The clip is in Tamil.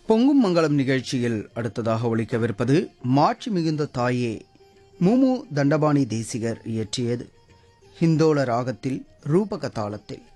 பொங்கும் மங்களம் நிகழ்ச்சியில் அடுத்ததாக ஒலிக்கவிருப்பது மாட்சி மிகுந்த தாயே முமு தண்டபாணி தேசிகர் இயற்றியது ஹிந்தோள ராகத்தில் ரூபக தாளத்தில்.